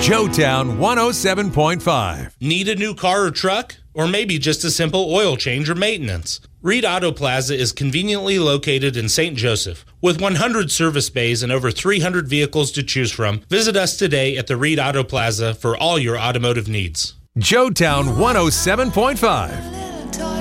Joetown 107.5. Need a new car or truck? Or maybe just a simple oil change or maintenance? Reed Auto Plaza is conveniently located in St. Joseph. With 100 service bays and over 300 vehicles to choose from, visit us today at the Reed Auto Plaza for all your automotive needs. Joetown 107.5.